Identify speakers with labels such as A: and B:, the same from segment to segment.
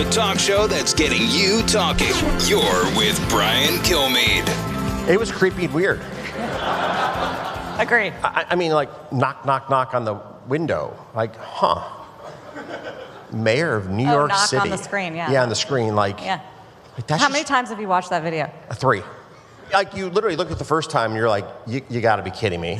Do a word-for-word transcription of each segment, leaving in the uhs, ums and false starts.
A: the talk show that's getting you talking. You're with Brian Kilmeade.
B: It was creepy and weird.
C: Agreed.
B: I, I mean, like, knock, knock, knock on the window. Like, huh. Mayor of New
C: oh,
B: York
C: knock
B: City.
C: on the screen, yeah.
B: Yeah, on the screen, like.
C: Yeah.
B: Like that's
C: How
B: just,
C: many times have you watched that video?
B: Three. Like, you literally look at the first time and you're like, you, you gotta be kidding me.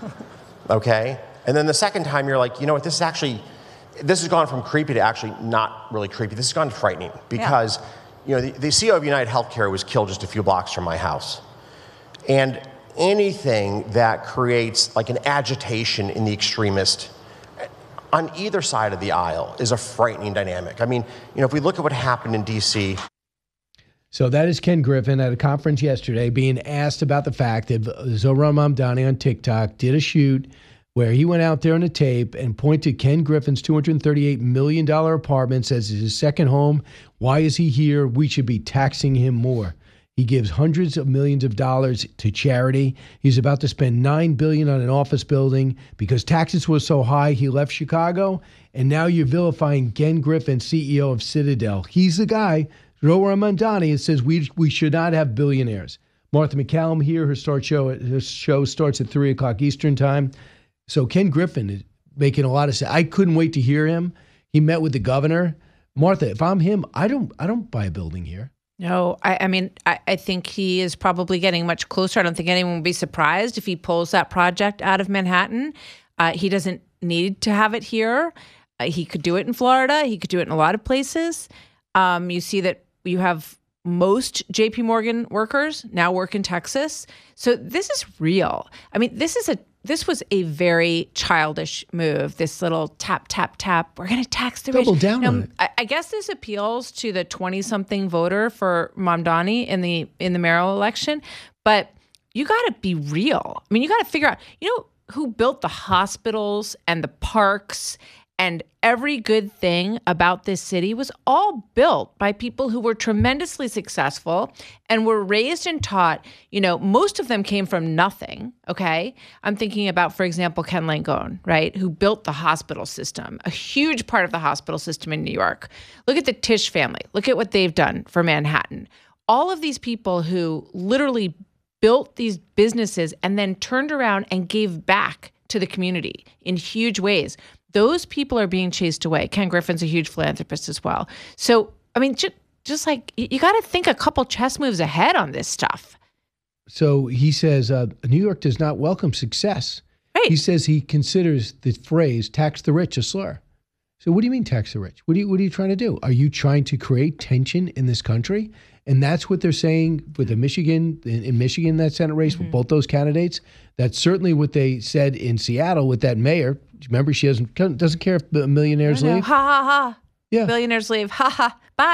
B: Okay? And then the second time you're like, you know what, this is actually, this has gone from creepy to actually not really creepy. This has gone frightening because, yeah. you know, the, the C E O of United Healthcare was killed just a few blocks from my house. And anything that creates like an agitation in the extremist on either side of the aisle is a frightening dynamic. I mean, you know, if we look at what happened in D C.
D: So that is Ken Griffin at a conference yesterday being asked about the fact that Zohran Mamdani on TikTok did a shoot where he went out there on a tape and pointed Ken Griffin's two hundred thirty-eight million dollars apartment, says it's his second home. Why is he here? We should be taxing him more. He gives hundreds of millions of dollars to charity. He's about to spend nine billion dollars on an office building because taxes were so high he left Chicago. And now you're vilifying Ken Griffin, C E O of Citadel. He's the guy, Zohran Mamdani, says we we should not have billionaires. Martha McCallum here. Her start show her show starts at three o'clock Eastern time. So Ken Griffin is making a lot of sense. I couldn't wait to hear him. He met with the governor. Martha, if I'm him, I don't I don't buy a building here.
E: No, I, I mean, I, I think he is probably getting much closer. I don't think anyone would be surprised if he pulls that project out of Manhattan. Uh, he doesn't need to have it here. Uh, he could do it in Florida. He could do it in a lot of places. Um, you see that you have most J P Morgan workers now work in Texas. So this is real. I mean, this is a This was a very childish move, this little tap, tap, tap. We're going to tax the rich.
D: Double down
E: now,
D: on it.
E: I, I guess this appeals to the twenty-something voter for Mamdani in the in the mayoral election. But you got to be real. I mean, you got to figure out, you know, who built the hospitals and the parks and every good thing about this city was all built by people who were tremendously successful and were raised and taught, you know, most of them came from nothing, okay? I'm thinking about, for example, Ken Langone, right, who built the hospital system, a huge part of the hospital system in New York. Look at the Tisch family. Look at what they've done for Manhattan. All of these people who literally built these businesses and then turned around and gave back to the community in huge ways. Those people are being chased away. Ken Griffin's a huge philanthropist as well. So, I mean, just, just like, you, you got to think a couple chess moves ahead on this stuff.
D: So he says uh, New York does not welcome success.
E: Right.
D: He says he considers the phrase tax the rich a slur. So what do you mean tax the rich? What are you, what are you trying to do? Are you trying to create tension in this country? And that's what they're saying with the Michigan, in, in Michigan, that Senate race, mm-hmm. with both those candidates. That's certainly what they said in Seattle with that mayor. Remember, she doesn't doesn't care if millionaires leave.
E: Ha, ha, ha.
D: Yeah.
E: Billionaires leave. Ha, ha. Bye.